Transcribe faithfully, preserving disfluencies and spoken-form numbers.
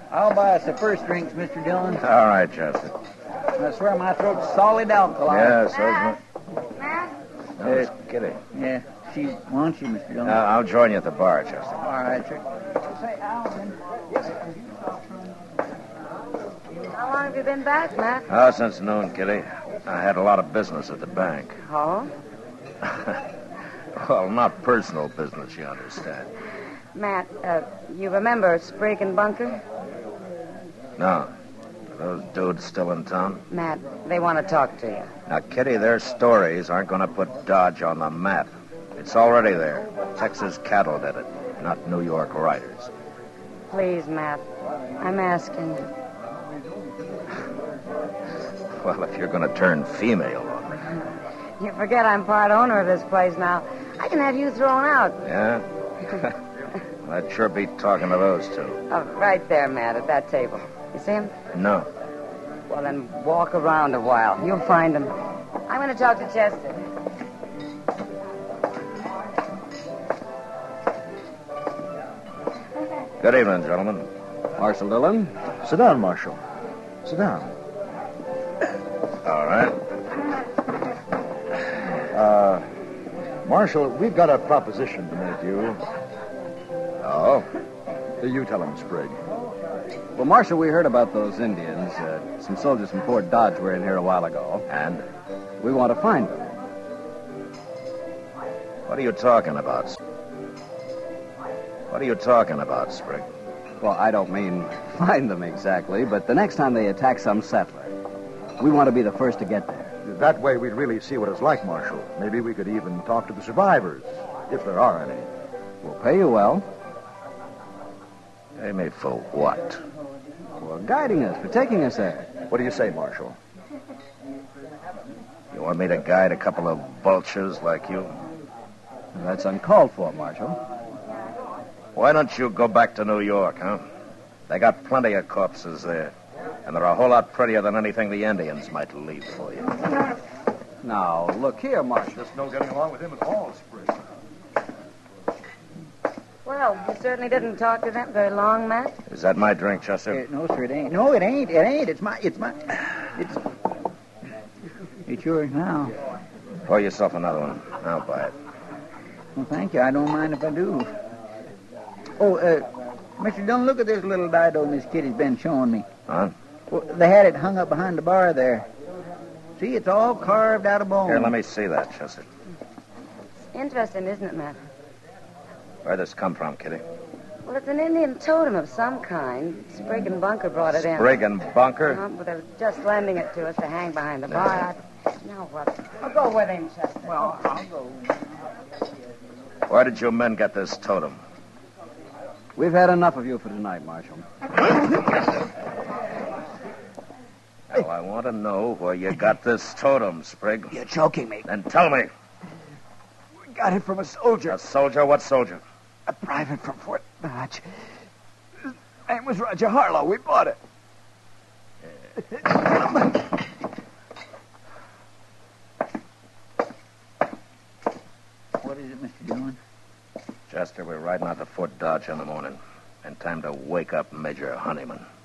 I'll buy us the first drinks, Mister Dillon. All right, Chester. I swear my throat's solid alkali. Yeah, so's my... Matt? No, it's Kitty. Yeah, she wants you, Mister Dillon. Uh, I'll join you at the bar, Chester. All right, sir. Say, Alvin. How long have you been back, Matt? Oh, since noon, Kitty. I had a lot of business at the bank. Oh? Well, not personal business, you understand. Matt, uh, you remember Sprague and Bunker? No. Are those dudes still in town? Matt, they want to talk to you. Now, Kitty, their stories aren't going to put Dodge on the map. It's already there. Texas cattle did it, not New York writers. Please, Matt. I'm asking you. Well, if you're going to turn female on me. You forget I'm part owner of this place now. I can have you thrown out. Yeah? I'd sure be talking to those two. Oh, right there, Matt, at that table. You see him? No. Well, then walk around a while. You'll find him. I'm going to talk to Chester. Good evening, gentlemen. Marshal Dillon. Sit down, Marshal. Sit down. All right. Uh, Marshal, we've got a proposition to make you. Oh? You tell him, Sprague. Well, Marshal, we heard about those Indians. Uh, some soldiers from Fort Dodge were in here a while ago. And? We want to find them. What are you talking about? What are you talking about, Sprague? Well, I don't mean find them exactly, but the next time they attack some settler, we want to be the first to get there. That way we'd really see what it's like, Marshal. Maybe we could even talk to the survivors, if there are any. We'll pay you well. Pay me for what? For guiding us, for taking us there. What do you say, Marshal? You want me to guide a couple of vultures like you? That's uncalled for, Marshal. Why don't you go back to New York, huh? They got plenty of corpses there. And they're a whole lot prettier than anything the Indians might leave for you. Now, look here, Marshal. There's no getting along with him at all, Sprague. Well, you certainly didn't talk to them very long, Matt. Is that my drink, Chester? Uh, no, sir, it ain't. No, it ain't. It ain't. It's my. It's my. It's. It's yours now. Pour yourself another one. I'll buy it. Well, thank you. I don't mind if I do. Oh, uh, Mister Dillon, look at this little dido Miss Kitty's been showing me. Huh? Well, they had it hung up behind the bar there. See, it's all carved out of bone. Here, let me see that, Chester. Interesting, isn't it, Matt? Where'd this come from, Kitty? Well, it's an Indian totem of some kind. Sprague and Bunker brought it in. Sprague and Bunker? Uh, but they're just lending it to us to hang behind the bar. I... Now what? I'll go with him, Chester. Well, I'll go. Where did your men get this totem? We've had enough of you for tonight, Marshal. Well, I want to know where you got this totem, Sprague. You're choking me. Then tell me. We got it from a soldier. A soldier? What soldier? A private from Fort Dodge. His name was Roger Harlow. We bought it. What is it, Mister Dillon? Chester, we're riding out to Fort Dodge in the morning. And time to wake up Major Honeyman.